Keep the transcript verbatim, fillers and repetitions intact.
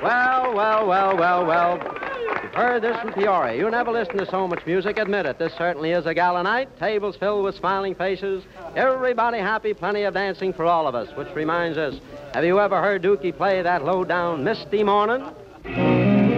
Well, well, well, well, well. You've heard this from Peoria. You never listen to so much music. Admit it. This certainly is a gala night. Tables filled with smiling faces. Everybody happy. Plenty of dancing for all of us. Which reminds us, have you ever heard Dookie play that low-down Misty Morning?